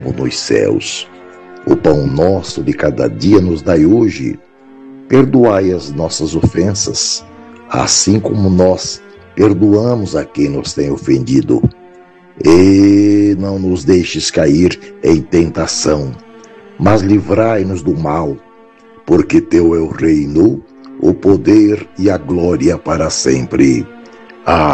nos céus. O pão nosso de cada dia nos dai hoje. Perdoai as nossas ofensas, assim como nós perdoamos a quem nos tem ofendido. E não nos deixes cair em tentação, mas livrai-nos do mal, porque teu é o reino, o poder e a glória para sempre. Amém.